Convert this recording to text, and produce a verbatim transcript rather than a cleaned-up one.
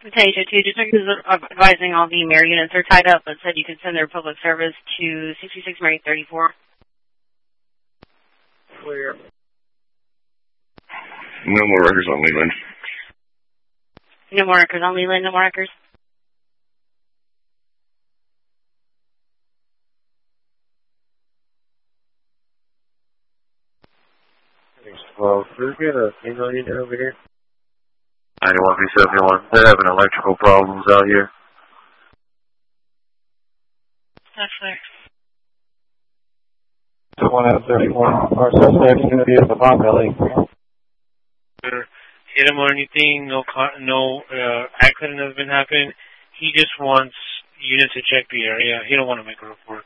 Tasia two, District is advising all the Mare units are tied up, but said you can send their public service to sixty-six Mary thirty-four. Clear. No more records on Leland. No more records on Leland, no more records. Well, can we get a female unit over here? ninety-one B seventy-one. They're having electrical problems out here. That's clear. So one out of thirty-one. Our suspect's going to be at the pot belly. Hit him or anything. No, no uh, accident has been happening. He just wants units to check the area. He don't want to make a report.